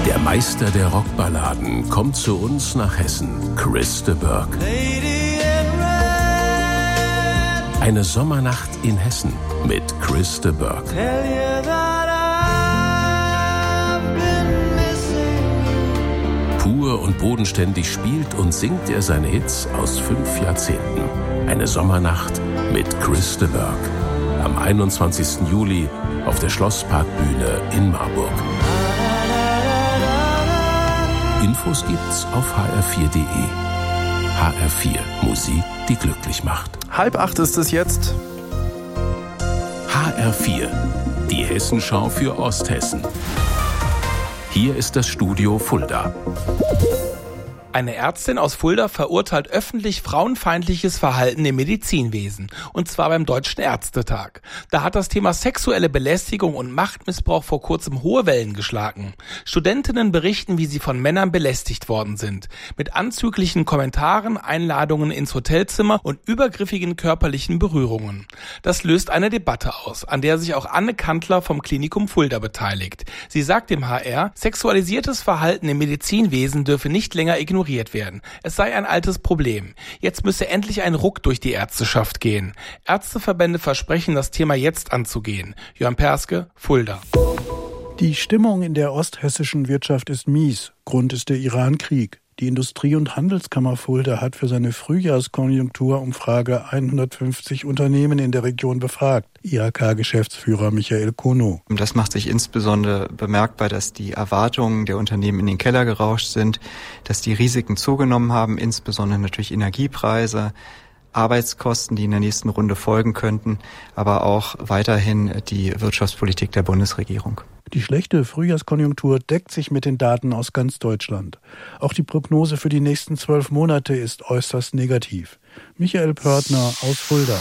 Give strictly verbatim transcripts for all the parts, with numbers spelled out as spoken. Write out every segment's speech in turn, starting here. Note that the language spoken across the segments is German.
Der Meister der Rockballaden kommt zu uns nach Hessen, Chris de Burgh. Eine Sommernacht in Hessen mit Chris de Burgh. Pur und bodenständig spielt und singt er seine Hits aus fünf Jahrzehnten. Eine Sommernacht mit Chris de Burgh. Am einundzwanzigsten Juli auf der Schlossparkbühne in Marburg. Infos gibt's auf h r vier punkt d e. H R vier, Musik, die glücklich macht. Halb acht ist es jetzt. H R vier, die Hessenschau für Osthessen. Hier ist das Studio Fulda. Eine Ärztin aus Fulda verurteilt öffentlich frauenfeindliches Verhalten im Medizinwesen. Und zwar beim Deutschen Ärztetag. Da hat das Thema sexuelle Belästigung und Machtmissbrauch vor kurzem hohe Wellen geschlagen. Studentinnen berichten, wie sie von Männern belästigt worden sind. Mit anzüglichen Kommentaren, Einladungen ins Hotelzimmer und übergriffigen körperlichen Berührungen. Das löst eine Debatte aus, an der sich auch Anne Kantler vom Klinikum Fulda beteiligt. Sie sagt dem H R, sexualisiertes Verhalten im Medizinwesen dürfe nicht länger ignoriert werden. Es sei ein altes Problem. Jetzt müsse endlich ein Ruck durch die Ärzteschaft gehen. Ärzteverbände versprechen, das Thema jetzt anzugehen. Jörn Perske, Fulda. Die Stimmung in der osthessischen Wirtschaft ist mies. Grund ist der Iran-Krieg. Die Industrie- und Handelskammer Fulda hat für seine Frühjahrskonjunkturumfrage hundertfünfzig Unternehmen in der Region befragt. I H K-Geschäftsführer Michael Kono. Das macht sich insbesondere bemerkbar, dass die Erwartungen der Unternehmen in den Keller gerauscht sind, dass die Risiken zugenommen haben, insbesondere natürlich Energiepreise, Arbeitskosten, die in der nächsten Runde folgen könnten, aber auch weiterhin die Wirtschaftspolitik der Bundesregierung. Die schlechte Frühjahrskonjunktur deckt sich mit den Daten aus ganz Deutschland. Auch die Prognose für die nächsten zwölf Monate ist äußerst negativ. Michael Pörtner aus Fulda.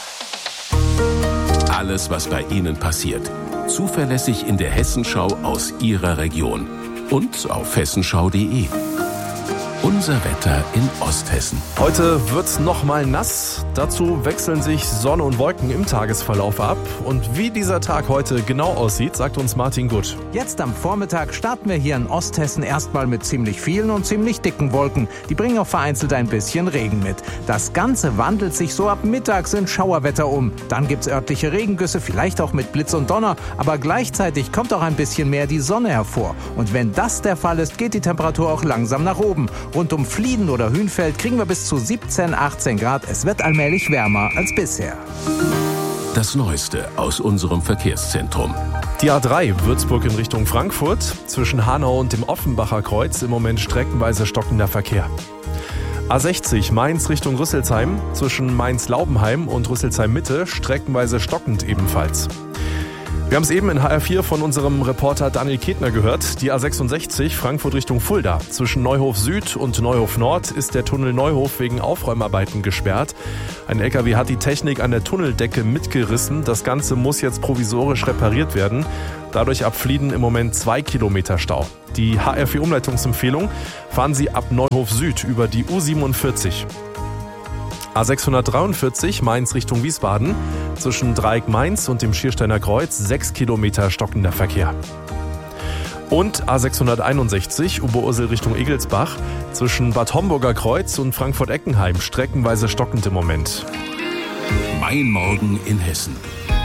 Alles, was bei Ihnen passiert. Zuverlässig in der Hessenschau aus Ihrer Region. Und auf hessenschau punkt d e. Unser Wetter in Osthessen. Heute wird's noch mal nass. Dazu wechseln sich Sonne und Wolken im Tagesverlauf ab. Und wie dieser Tag heute genau aussieht, sagt uns Martin Gutt. Jetzt am Vormittag starten wir hier in Osthessen erstmal mit ziemlich vielen und ziemlich dicken Wolken. Die bringen auch vereinzelt ein bisschen Regen mit. Das Ganze wandelt sich so ab mittags in Schauerwetter um. Dann gibt's örtliche Regengüsse, vielleicht auch mit Blitz und Donner. Aber gleichzeitig kommt auch ein bisschen mehr die Sonne hervor. Und wenn das der Fall ist, geht die Temperatur auch langsam nach oben. Rund um Flieden oder Hünfeld kriegen wir bis zu siebzehn, achtzehn Grad. Es wird allmählich wärmer als bisher. Das Neueste aus unserem Verkehrszentrum. Die A drei Würzburg in Richtung Frankfurt. Zwischen Hanau und dem Offenbacher Kreuz im Moment streckenweise stockender Verkehr. A sechzig Mainz Richtung Rüsselsheim. Zwischen Mainz-Laubenheim und Rüsselsheim-Mitte streckenweise stockend ebenfalls. Wir haben es eben in H R vier von unserem Reporter Daniel Ketner gehört. Die A sechsundsechzig Frankfurt Richtung Fulda. Zwischen Neuhof Süd und Neuhof Nord ist der Tunnel Neuhof wegen Aufräumarbeiten gesperrt. Ein L K W hat die Technik an der Tunneldecke mitgerissen. Das Ganze muss jetzt provisorisch repariert werden. Dadurch ab Flieden im Moment zwei Kilometer Stau. Die H R vier Umleitungsempfehlung: fahren Sie ab Neuhof Süd über die U siebenundvierzig. A sechshundertdreiundvierzig Mainz Richtung Wiesbaden. Zwischen Dreieck Mainz und dem Schiersteiner Kreuz sechs Kilometer stockender Verkehr. Und A sechshunderteinundsechzig Oberursel Richtung Egelsbach. Zwischen Bad Homburger Kreuz und Frankfurt-Eckenheim streckenweise stockend im Moment. Mein Morgen in Hessen.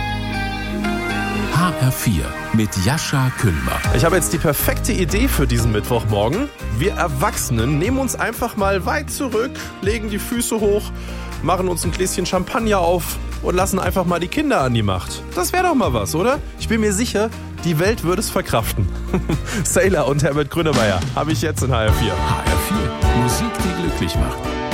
H R vier mit Jascha Küllmer. Ich habe jetzt die perfekte Idee für diesen Mittwochmorgen. Wir Erwachsenen nehmen uns einfach mal weit zurück, legen die Füße hoch, machen uns ein Gläschen Champagner auf und lassen einfach mal die Kinder an die Macht. Das wäre doch mal was, oder? Ich bin mir sicher, die Welt würde es verkraften. Sailor und Herbert Grönemeyer habe ich jetzt in H R vier. H R vier, Musik, die glücklich macht.